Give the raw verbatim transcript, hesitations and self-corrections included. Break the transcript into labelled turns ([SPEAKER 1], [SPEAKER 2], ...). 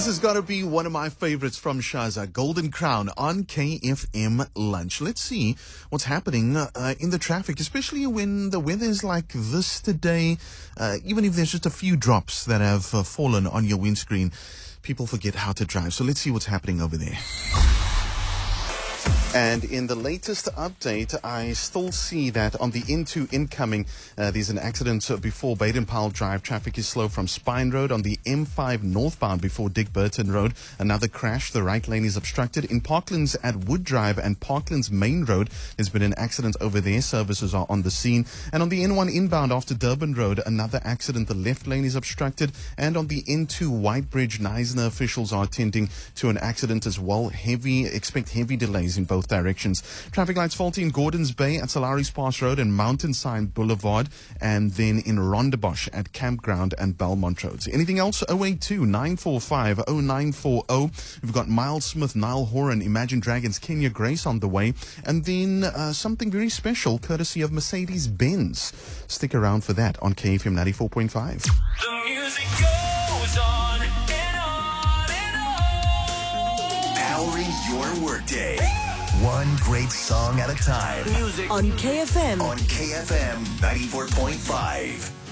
[SPEAKER 1] This has got to be one of my favorites from Shaza, Golden Crown on K F M Lunch. Let's see what's happening uh, in the traffic, especially when the weather is like this today. Uh, even if there's just a few drops that have uh, fallen on your windscreen, people forget how to drive. So let's see what's happening over there. And in the latest update, I still see that on the N two incoming, uh, there's an accident before Baden-Powell Drive. Traffic is slow from Spine Road. On the M five northbound before Dick Burton Road, another crash. The right lane is obstructed. In Parklands at Wood Drive and Parklands Main Road, there's been an accident over there. Services are on the scene. And on the N one inbound after Durban Road, another accident. The left lane is obstructed. And on the N two Whitebridge, Neisner officials are attending to an accident as well. Heavy, expect heavy delays in both directions. Traffic lights faulty in Gordons Bay at Salaris Pass Road and Mountainside Boulevard, and then in Rondebosch at Campground and Belmont Roads. Anything else? oh eight two, nine four five, oh nine four oh. We've got Miles Smith, Niall Horan, Imagine Dragons, Kenya Grace on the way, and then uh, something very special courtesy of Mercedes-Benz. Stick around for that on K F M ninety-four point five.
[SPEAKER 2] The music goes on and on and on.
[SPEAKER 3] Powering your workday. One great song at a time.
[SPEAKER 2] Music.
[SPEAKER 4] On K F M.
[SPEAKER 3] On K F M ninety-four point five.